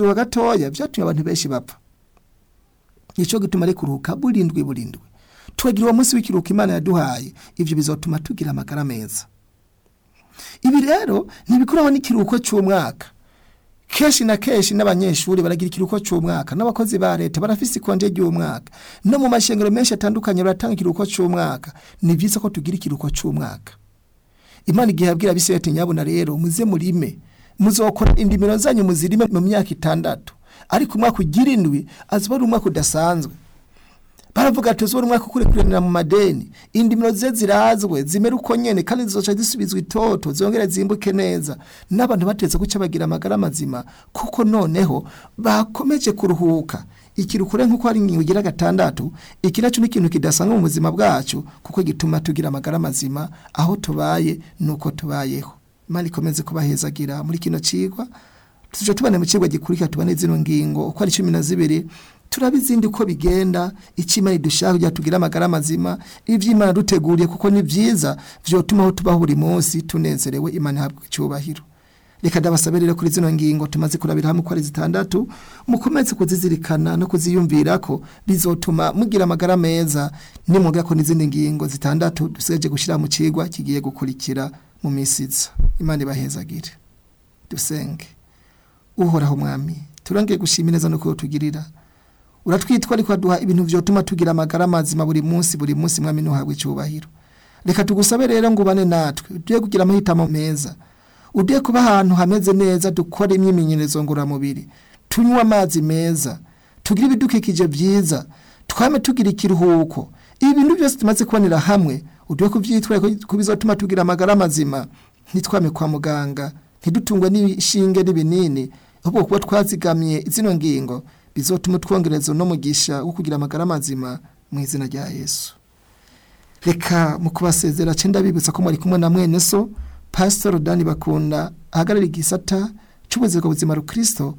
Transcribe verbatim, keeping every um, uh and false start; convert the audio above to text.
kuzuba gatoya byatumye abantu benshi bapfa. Ico gituma ari kuruhuka burindwi burindwi. Tugira uwo munsi w'ikiruhuko Imana yaduhaye, ivyo bizotuma tugira amagara meza. Ibi rero ntibikuraho n'ikiruhuko cy'umwaka. Keshi na keshi n'abanyeshuri baragira ikiruhuko cy'umwaka, n'abakozi ba leta barafise ikonje ry'umwaka, no mu mashengero menshi atandukanye baratanga ikiruhuko cy'umwaka. Ni byiza ko tugira ikiruhuko cy'umwaka. Imana igihe yabwira abisirayeli nyabuna rero muze murime, muzokora indimiro zanyu muzirime mu myaka itandatu, ariko umwaka ugira indwi azoba ari umwaka udasanzwe. Baravuga ati uzobona umwaka ukurekurira mu madeni, indimiro ze zirazwe zimera uko nyene kandi zizoca zisubizwa itoto zongera zimbuke neza, n'abantu batetse guca bagira amagara mazima kuko noneho bakomeje kuruhuka. Ikirukure nkuko ari ingingo igira gatandatu, iki naco n'ikintu kidasanga mu buzima bwacu kuko gituma tugira amagara mazima aho tubaye nuko tubayeho. Imana ikomeze kubahezagira muri kino cigwa. Tuje tubane mu cigwa gikurika tubane zino ngingo uko ari cumi na zibiri. Turabizindi uko bigenda, ikimana dushaka kugira tugira amagara mazima, ivy'Imana duteguriye kuko ni vyiza vyotuma aho tubaho buri munsi tunezerewe. Imana habwe cyubahiro. Reka ndabasabirira kuri zino ngingo tumaze kurabira hamwe ko ari zitandatu, mukomeze kuzizirikana no kuziyumvirako bizotuma mugira amagara meza. Nimugako ko n'izindi ngingo zitandatu duseje gushira mu cigwa kigiye gukurikira mu misiza. Imana ibahezagire. Dusenge. Uhoraho mwami, turangiye gushimira neza no kutugirira. Uratwitwa ariko aduha ibintu vyotuma tugira amagara mazima buri munsi buri munsi mwami no habwe cyubahiro. Reka tugusabe rero ngo bane natwe tuye kugira amahitamo meza. Udiye kuba ahantu hameze neza dukora imyimenyerezo ngora mubiri, tunywa amazi meza, tugira ibidukikije byiza, twame tugira ikiruhuko. Ibintu byose tumaze kubonera hamwe, udiye kuvyitwa kubizotuma tugira amagara mazima. Nitwame kwa muganga, ntidutungwe n'ishinge n'ibinini, ahubwo kuba twazigamye izino ngingo bizotuma twongereza no mugisha wo kugira amagara mazima mu izina rya Yesu. Reka mu kubasezera cenda bibutsa ko muri kumwe na mwene so Pastor Dani Bakunda ahagarara igisata cy'ubuzima buzima ru Kristo